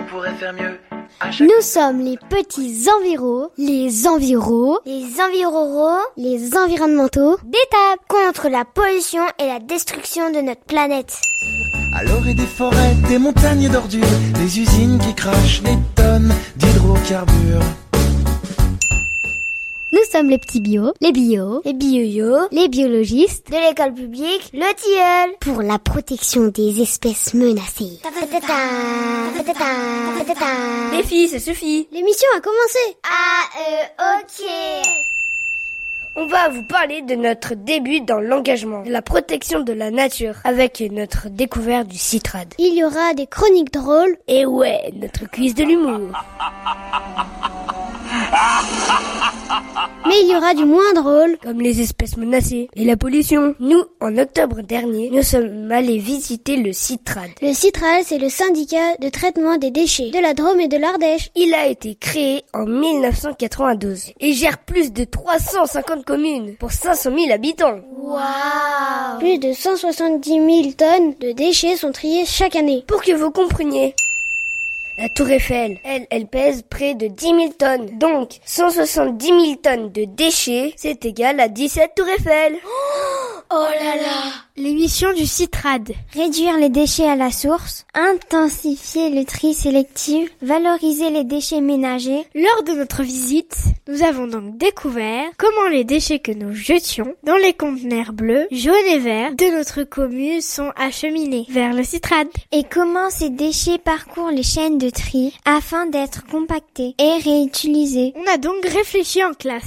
pourrait faire mieux. Nous sommes les petits enviros, les enviros, les enviroros, les environnementaux d'étape contre la pollution et la destruction de notre planète. Alors et des forêts, des montagnes d'ordures, des usines qui crachent des tonnes d'hydrocarbures. Nous sommes les petits bios, les bioyos, les biologistes de l'école publique, le tilleul, pour la protection des espèces menacées. Les filles, ça suffit. L'émission a commencé. Ok. On va vous parler de notre début dans l'engagement, de la protection de la nature, avec notre découverte du citrate. Il y aura des chroniques drôles. Et ouais, notre quiz de l'humour. Mais il y aura du moins drôle, comme les espèces menacées et la pollution. Nous, en octobre dernier, nous sommes allés visiter le citrate. Le citrate, c'est le syndicat de traitement des déchets de la Drôme et de l'Ardèche. Il a été créé en 1992 et gère plus de 350 communes pour 500 000 habitants. Waouh! Plus de 170 000 tonnes de déchets sont triées chaque année. Pour que vous compreniez, la tour Eiffel, elle pèse près de 10 000 tonnes. Donc, 170 000 tonnes de déchets, c'est égal à 17 tours Eiffel. Oh là là! L'émission du citrate. Réduire les déchets à la source, intensifier le tri sélectif, valoriser les déchets ménagers. Lors de notre visite, nous avons donc découvert comment les déchets que nous jetions dans les conteneurs bleus, jaunes et verts de notre commune sont acheminés vers le citrate. Et comment ces déchets parcourent les chaînes de tri afin d'être compactés et réutilisés. On a donc réfléchi en classe.